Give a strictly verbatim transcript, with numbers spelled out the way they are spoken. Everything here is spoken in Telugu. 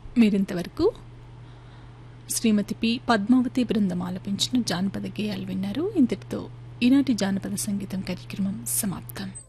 మీరింతవరకు శ్రీమతి పి పద్మావతి బృందం ఆలపించిన జానపద గేయాలు విన్నారు. ఇంతటితో ఈనాటి జానపద సంగీతం కార్యక్రమం సమాప్తం.